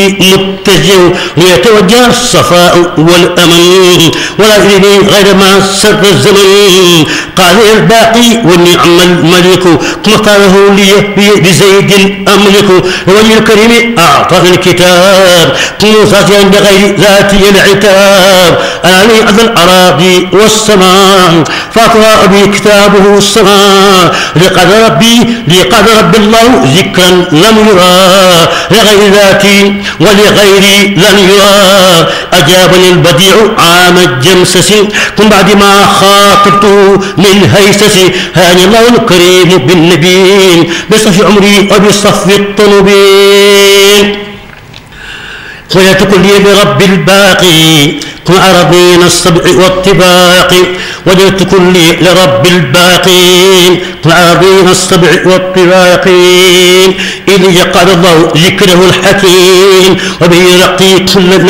متجه ليتوجه الصفاء والأمن ولا يريني غير ما سر الزمن. قال الباقي والنعم الملك ثم قاله لي بزيد أملك وجه الكريم أعطاني الكتاب قوصة بغير ذاتي العتاب. أنا لي أرض الأراضي والسماء فأقرأ بي كتابه السماء. لقد ربي الله ذكرا لم يرى لغير ذاتي ولغيري لن يرى. أجابني البديع عام الجمسس من بعد ما خاطبته للهيسس. هاني الله الكريم بالنبي بصف عمري وبصف الطلبين. قلت كل برب الباقي كن أرضين السبع والطباق. وجدت كلي لرب الباقين كن أرضين السبع والطباق. إذ يقال الله ذكره الحكيم وبه يرقي كل